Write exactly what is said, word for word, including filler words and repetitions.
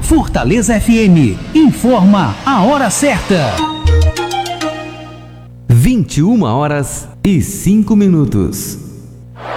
Fortaleza F M informa a hora certa. vinte e uma horas e cinco minutos.